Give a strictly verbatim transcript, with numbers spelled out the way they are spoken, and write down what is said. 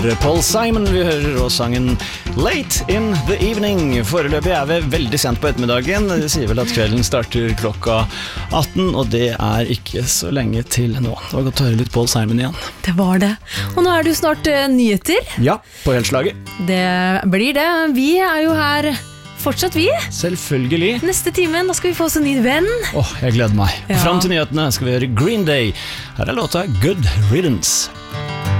Paul Simon vi hører, og sangen Late in the Evening. Foreløpig er vi veldig sent på ettermiddagen. Det sier vel at kvelden starter klokka atten, og det er ikke så lenge til nå. Det var godt å høre litt Paul Simon igjen. Det var det. Og nå er det jo snart uh, nyheter. Ja, på helslaget. Det blir det. Vi er jo her fortsatt vi. Selvfølgelig. Neste time, da skal vi få oss en ny venn. Åh, oh, jeg gleder meg. Ja. Fram til nyhetene skal vi høre Green Day. Her er låta Good Riddance.